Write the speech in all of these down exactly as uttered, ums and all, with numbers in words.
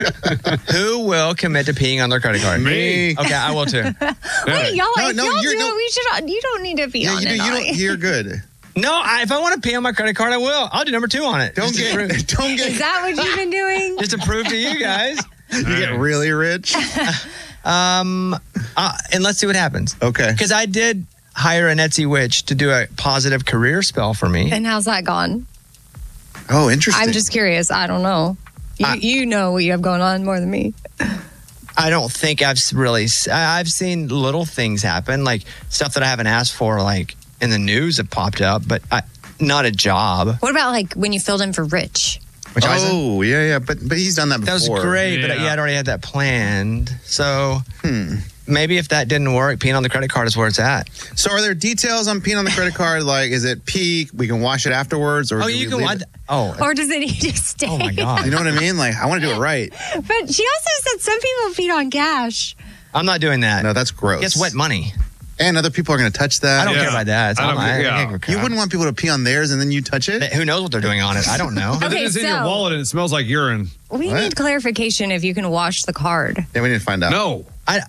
Who will commit to peeing on their credit card? Me. Okay, I will too. Wait, y'all, No, if no, y'all do you're- no. it, we should. You don't need to be Yeah, on you do. it. You Ollie. don't, you're good. No, I, if I want to pee on my credit card, I will. I'll do number two on it. Don't Just to prove- get. Don't Is get. that what you've been doing? just to prove to you guys. You get really rich. Um, uh, and let's see what happens. Okay. Because I did hire an Etsy witch to do a positive career spell for me. And how's that gone? Oh, interesting. I'm just curious. I don't know. You, I- you know what you have going on more than me. I don't think I've s- really. s- I- I've seen little things happen, like stuff that I haven't asked for, like in the news have popped up, but I, not a job. What about like when you filled in for Rich? Which I was, Oh, yeah, yeah. But but he's done that that was before. great, but Yeah. yeah, I'd already had that planned. So Hmm. maybe if that didn't work, peeing on the credit card is where it's at. So, are there details on peeing on the credit card? Like, is it peak? We can wash it afterwards, or Oh, do you we can. leave I'd- it? Oh, Or does it need to stay? oh my god! You know what I mean? Like, I want to do it right. But she also said some people feed on cash. I'm not doing that. No, that's gross. It's wet money. And other people are going to touch that. I don't Yeah. care about that. It's I not don't my- care- yeah. I don't give a You crap. wouldn't want people to pee on theirs and then you touch it? Who knows what they're doing on it? I don't know. But then Okay, it's in your so- wallet and it smells like urine. We What? need clarification if you can wash the card. Yeah, we need to find out. No. I.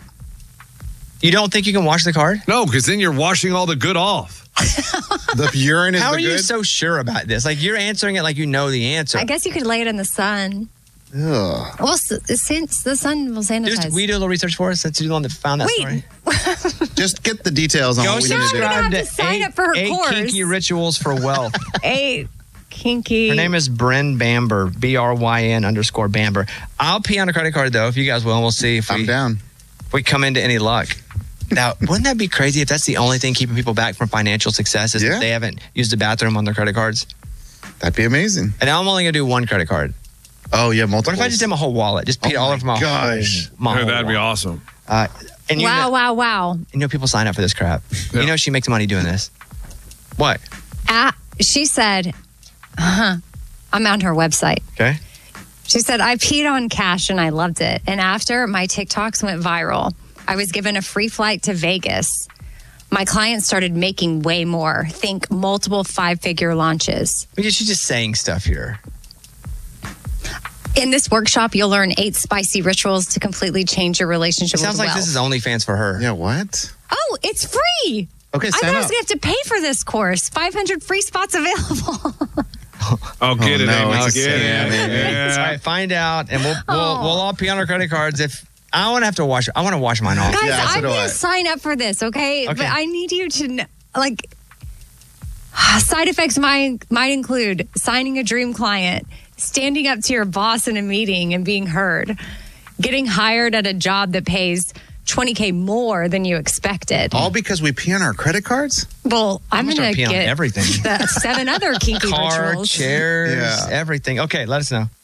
You don't think you can wash the card? No, because then you're washing all the good off. The urine is How the are you good? so sure about this? Like you're answering it like you know the answer. I guess you could lay it in the sun. Ugh. Well, s- since the sun will sanitize. Just, we do a little research for us since you're the one that found that Wait, story. Just get the details on Go what we need to do. subscribe. subscribe gonna to have to sign eight, up for her eight course. kinky rituals for wealth. eight kinky. Her name is Bryn Bamber, B R Y N underscore Bamber. I'll pee on a credit card though, if you guys will, and we'll see if we, I'm down. if we come into any luck. Now, wouldn't that be crazy if that's the only thing keeping people back from financial success is Yeah. that they haven't used the bathroom on their credit cards? That'd be amazing. And I'm only gonna do one credit card. Oh, yeah, multiple. What if I just did my whole wallet? Just peed Oh all my over my gosh. whole, my Hey, whole that'd be wallet. awesome. Uh, and you Wow, know, wow, wow. you know people sign up for this crap. Yeah. You know she makes money doing this. What? Ah, she said, uh-huh, I'm on her website. Okay. She said, I peed on cash and I loved it. And after my TikToks went viral, I was given a free flight to Vegas. My clients started making way more. Think multiple five figure launches. Because she's just saying stuff here. In this workshop, you'll learn eight spicy rituals to completely change your relationship It sounds with like wealth. this is OnlyFans for her. Yeah, what? Oh, it's free. Okay, I sign thought I up. was going to have to pay for this course. five hundred free spots available. Oh, get Oh, it, no, Amy. it's a Get scam, it. Amy. Yeah. All right, find out, and we'll we'll, Oh. we'll all pee on our credit cards. If I want to have to wash, I want to wash mine off. Guys, Yeah, so I'm do going I. to sign up for this, okay? Okay. But I need you to, kn- like, side effects might, might include signing a dream client, standing up to your boss in a meeting and being heard, getting hired at a job that pays twenty K more than you expected. All because we pee on our credit cards? Well, I'm gonna going start to peeing on get everything. the seven other kinky Car, rituals. chairs, Yeah. everything. Okay, let us know.